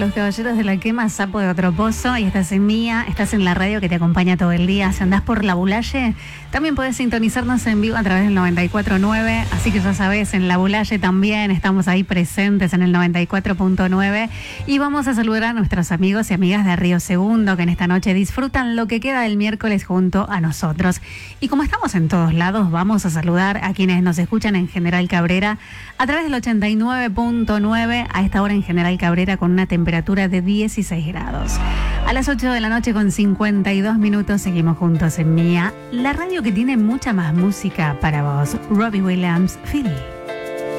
los caballeros de la quema, sapo de otro pozo, y estás en Mía, estás en la radio que te acompaña todo el día. Si andás por La Bulalle, también podés sintonizarnos en vivo a través del 94.9, así que ya sabés, en La Bulalle también estamos ahí presentes en el 94.9, y vamos a saludar a nuestros amigos y amigas de Río Segundo, que en esta noche disfrutan lo que queda del miércoles junto a nosotros. Y como estamos en todos lados, vamos a saludar a quienes nos escuchan en General Cabrera a través del 89.9, a esta hora en General Cabrera con una temperatura de 16 grados. A las 8 de la noche con 52 minutos seguimos juntos en Mía, la radio que tiene mucha más música para vos. Robbie Williams, Philly.